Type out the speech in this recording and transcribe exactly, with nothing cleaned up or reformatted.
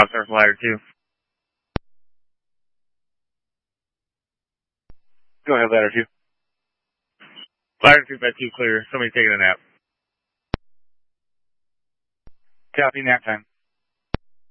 South Surf Ladder two. Go ahead, Ladder two. Ladder two, bed two clear. Somebody's taking a nap. Copy, nap time.